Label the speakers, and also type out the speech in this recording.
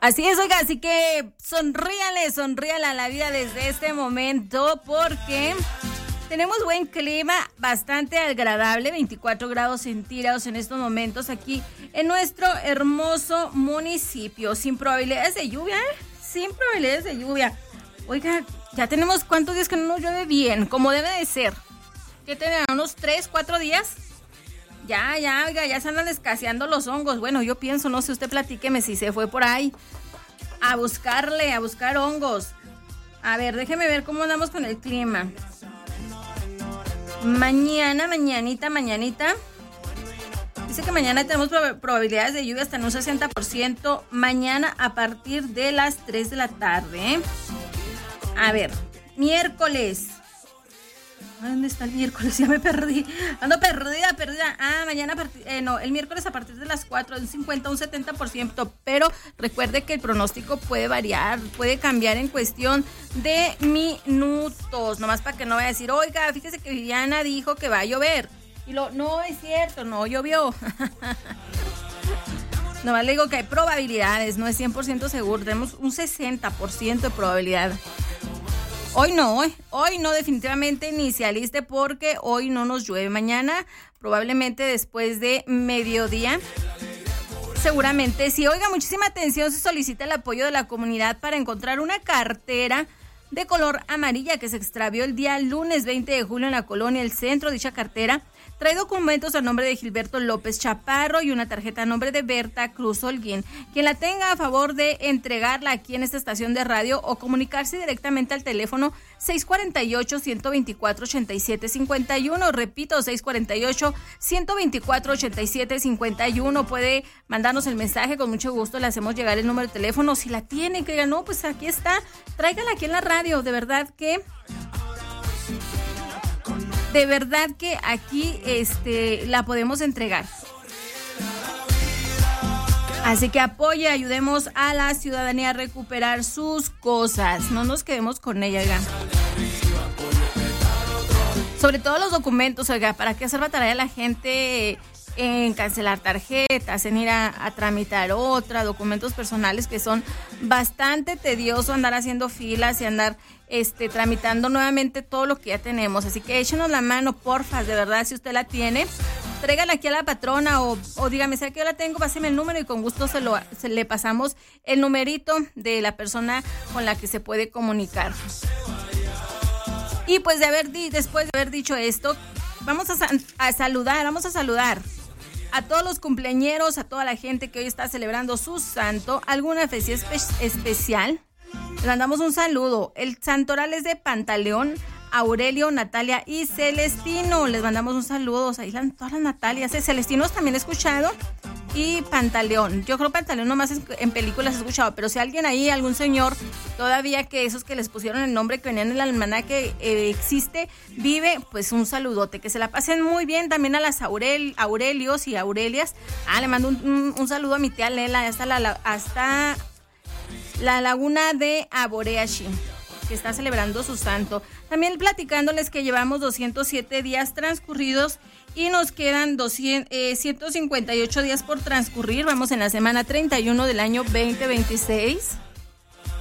Speaker 1: Así es, oiga, así que sonríale a la vida desde este momento porque tenemos buen clima, bastante agradable, 24 grados centígrados en estos momentos aquí en nuestro hermoso municipio, sin probabilidades de lluvia, sin probabilidades de lluvia. Oiga, ya tenemos cuántos días que no nos llueve bien, como debe de ser. ¿Qué tenemos? ¿Unos 3, 4 días? Ya, oiga, ya se andan escaseando los hongos. Bueno, yo pienso, no sé, usted platíqueme si se fue por ahí a buscar hongos. A ver, déjeme ver cómo andamos con el clima. Mañanita. Dice que mañana tenemos probabilidades de lluvia hasta en un 60%. Mañana a partir de las 3 de la tarde. A ver, miércoles. ¿Dónde está el miércoles? Ya me perdí. Ando perdida. Mañana, el miércoles a partir de las 4, un 50, un 70%. Pero recuerde que el pronóstico puede variar, puede cambiar en cuestión de minutos. Nomás para que no vaya a decir, oiga, fíjese que Viviana dijo que va a llover. Y no es cierto, no llovió. Nomás le digo que hay probabilidades, no es 100% seguro. Tenemos un 60% de probabilidad. Hoy no definitivamente ni se aliste porque hoy no nos llueve. Mañana probablemente después de mediodía, seguramente sí. Oiga, muchísima atención, se solicita el apoyo de la comunidad para encontrar una cartera de color amarilla que se extravió el día lunes 20 de julio en la colonia El Centro. Dicha cartera trae documentos a nombre de Gilberto López Chaparro y una tarjeta a nombre de Berta Cruz Holguín. Quien la tenga, a favor de entregarla aquí en esta estación de radio o comunicarse directamente al teléfono 648-124-8751. Repito, 648-124-8751. Puede mandarnos el mensaje, con mucho gusto le hacemos llegar el número de teléfono. Si la tiene, que diga, no, pues aquí está, tráigala aquí en la radio. De verdad que aquí la podemos entregar. Así que apoye, ayudemos a la ciudadanía a recuperar sus cosas. No nos quedemos con ella, oigan. Sobre todo los documentos, oiga, ¿para qué hacer batallar a la gente en cancelar tarjetas, en ir a tramitar documentos personales que son bastante tedioso, andar haciendo filas y andar tramitando nuevamente todo lo que ya tenemos? Así que échenos la mano, porfa, de verdad, si usted la tiene, tráigala aquí a la patrona o dígame, ¿sabe que yo la tengo? Páseme el número y con gusto se le pasamos el numerito de la persona con la que se puede comunicar. Y pues después de haber dicho esto, vamos a saludar a todos los cumpleañeros, a toda la gente que hoy está celebrando su santo, alguna fecha especial. Les mandamos un saludo. El santoral es de Pantaleón, Aurelio, Natalia y Celestino. Les mandamos un saludo. Ahí todas las Natalias. Celestinos también he escuchado. Y Pantaleón. Yo creo Pantaleón nomás en películas he escuchado. Pero si alguien ahí, algún señor, todavía que esos que les pusieron el nombre que venían en el almanaque existe, vive, pues un saludote. Que se la pasen muy bien también a las Aurelios y Aurelias. Le mando un saludo a mi tía Lela hasta la laguna de Aboreachi, que está celebrando su santo. También platicándoles que llevamos 207 días transcurridos y nos quedan 158 días por transcurrir. Vamos en la semana 31 del año 2026.